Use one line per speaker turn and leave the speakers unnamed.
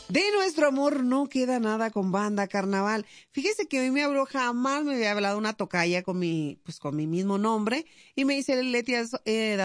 De nuestro amor no queda nada con Banda Carnaval. Fíjese que hoy me habló, jamás me había hablado una tocaya con mi mismo nombre, y me dice, Leti,